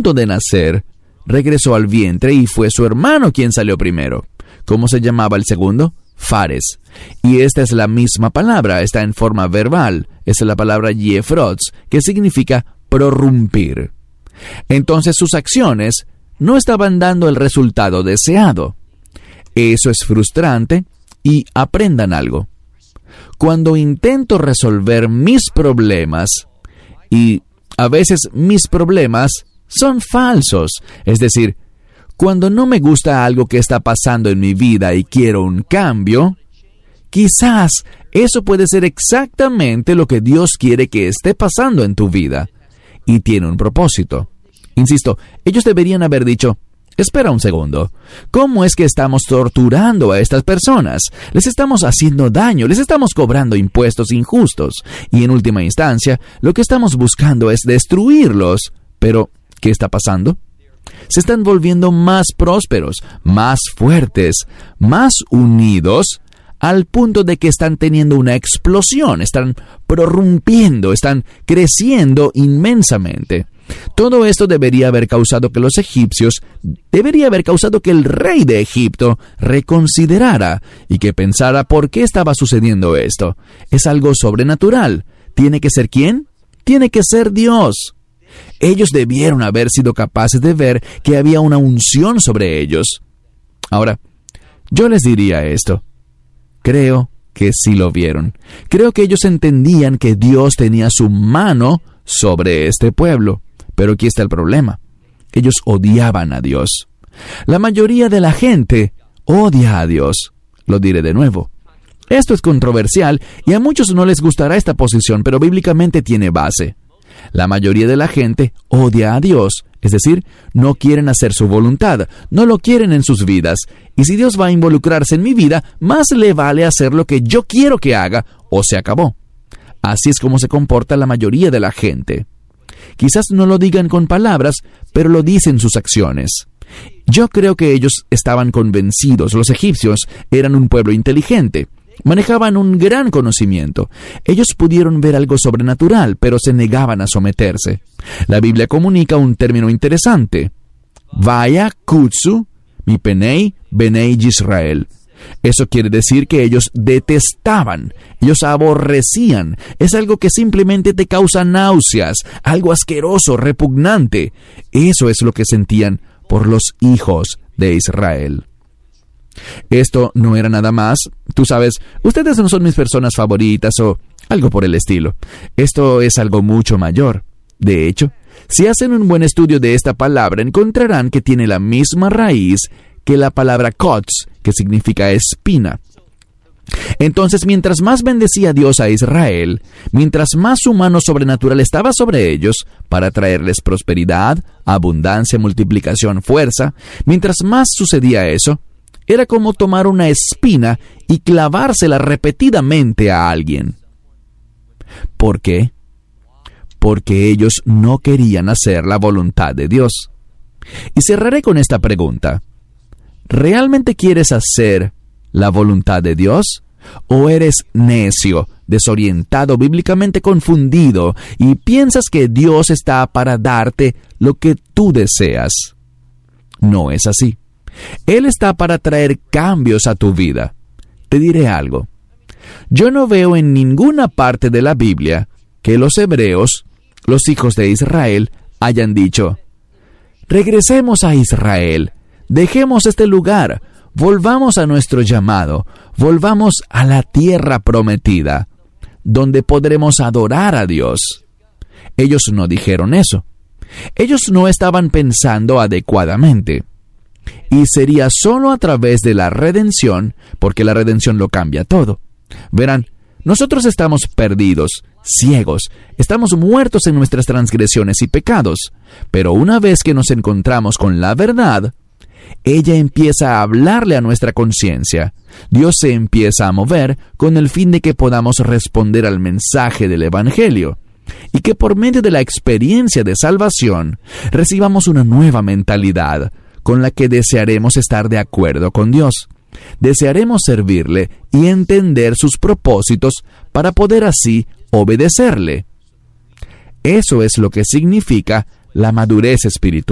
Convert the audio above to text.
punto de nacer, regresó al vientre y fue su hermano quien salió primero. ¿Cómo se llamaba el segundo? Fares. Y esta es la misma palabra, está en forma verbal. Es la palabra Yefroz, que significa prorrumpir. Entonces sus acciones no estaban dando el resultado deseado. Eso es frustrante y aprendan algo. Cuando intento resolver mis problemas, y a veces mis problemas son falsos, es decir, cuando no me gusta algo que está pasando en mi vida y quiero un cambio, quizás eso puede ser exactamente lo que Dios quiere que esté pasando en tu vida, y tiene un propósito. Insisto, ellos deberían haber dicho, espera un segundo, ¿cómo es que estamos torturando a estas personas? Les estamos haciendo daño, les estamos cobrando impuestos injustos, y en última instancia, lo que estamos buscando es destruirlos. Pero, ¿qué está pasando? Se están volviendo más prósperos, más fuertes, más unidos, al punto de que están teniendo una explosión, están prorrumpiendo, están creciendo inmensamente. Todo esto debería haber causado que los egipcios, debería haber causado que el rey de Egipto reconsiderara y que pensara por qué estaba sucediendo esto. Es algo sobrenatural. ¿Tiene que ser quién? Tiene que ser Dios. Ellos debieron haber sido capaces de ver que había una unción sobre ellos. Ahora, yo les diría esto. Creo que sí lo vieron. Creo que ellos entendían que Dios tenía su mano sobre este pueblo. Pero aquí está el problema. Ellos odiaban a Dios. La mayoría de la gente odia a Dios. Lo diré de nuevo. Esto es controversial y a muchos no les gustará esta posición, pero bíblicamente tiene base. La mayoría de la gente odia a Dios, es decir, no quieren hacer su voluntad, no lo quieren en sus vidas. Y si Dios va a involucrarse en mi vida, más le vale hacer lo que yo quiero que haga, o se acabó. Así es como se comporta la mayoría de la gente. Quizás no lo digan con palabras, pero lo dicen sus acciones. Yo creo que ellos estaban convencidos. Los egipcios eran un pueblo inteligente. Manejaban un gran conocimiento. Ellos pudieron ver algo sobrenatural, pero se negaban a someterse. La Biblia comunica un término interesante. Vaya kutsu mi penei benei Yisrael. Eso quiere decir que ellos detestaban, ellos aborrecían. Es algo que simplemente te causa náuseas, algo asqueroso, repugnante. Eso es lo que sentían por los hijos de Israel. Esto no era nada más, tú sabes, ustedes no son mis personas favoritas o algo por el estilo. Esto es algo mucho mayor. De hecho, si hacen un buen estudio de esta palabra, encontrarán que tiene la misma raíz que la palabra kotz, que significa espina. Entonces, mientras más bendecía Dios a Israel, mientras más su mano sobrenatural estaba sobre ellos, para traerles prosperidad, abundancia, multiplicación, fuerza, mientras más sucedía eso, era como tomar una espina y clavársela repetidamente a alguien. ¿Por qué? Porque ellos no querían hacer la voluntad de Dios. Y cerraré con esta pregunta. ¿Realmente quieres hacer la voluntad de Dios? ¿O eres necio, desorientado, bíblicamente confundido y piensas que Dios está para darte lo que tú deseas? No es así. Él está para traer cambios a tu vida. Te diré algo. Yo no veo en ninguna parte de la Biblia que los hebreos, los hijos de Israel, hayan dicho, regresemos a Israel, dejemos este lugar, volvamos a nuestro llamado, volvamos a la tierra prometida, donde podremos adorar a Dios. Ellos no dijeron eso. Ellos no estaban pensando adecuadamente. Y sería solo a través de la redención, porque la redención lo cambia todo. Verán, nosotros estamos perdidos, ciegos, estamos muertos en nuestras transgresiones y pecados, pero una vez que nos encontramos con la verdad, ella empieza a hablarle a nuestra conciencia. Dios se empieza a mover con el fin de que podamos responder al mensaje del Evangelio, y que por medio de la experiencia de salvación recibamos una nueva mentalidad, con la que desearemos estar de acuerdo con Dios. Desearemos servirle y entender sus propósitos para poder así obedecerle. Eso es lo que significa la madurez espiritual.